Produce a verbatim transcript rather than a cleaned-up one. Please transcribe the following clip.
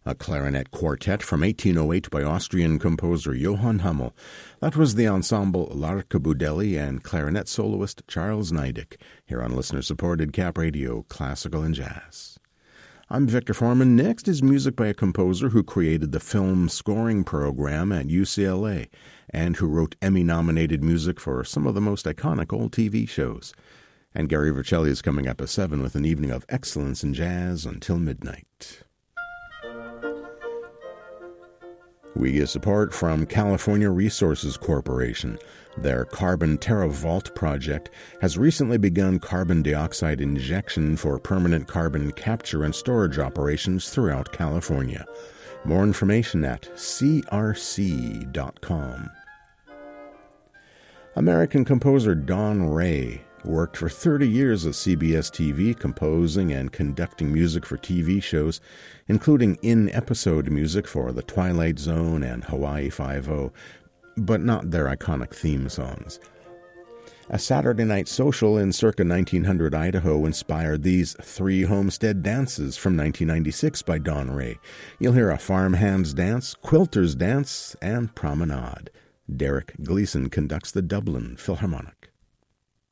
a clarinet quartet from eighteen oh eight by Austrian composer Johann Hummel. That was the ensemble L'Archibudelli and clarinet soloist Charles Neidig, here on listener-supported Cap Radio, Classical and Jazz. I'm Victor Foreman. Next is music by a composer who created the film scoring program at U C L A and who wrote Emmy-nominated music for some of the most iconic old T V shows. And Gary Vercelli is coming up at seven with an evening of excellence in jazz until midnight. We get support from California Resources Corporation. Their Carbon TerraVault project has recently begun carbon dioxide injection for permanent carbon capture and storage operations throughout California. More information at c r c dot com. American composer Don Ray worked for thirty years at C B S T V composing and conducting music for T V shows, including in-episode music for The Twilight Zone and Hawaii Five-O, but not their iconic theme songs. A Saturday Night Social in circa nineteen hundred Idaho inspired these three homestead dances from nineteen ninety-six by Don Ray. You'll hear a farmhand's dance, quilter's dance, and promenade. Derek Gleason conducts the Dublin Philharmonic.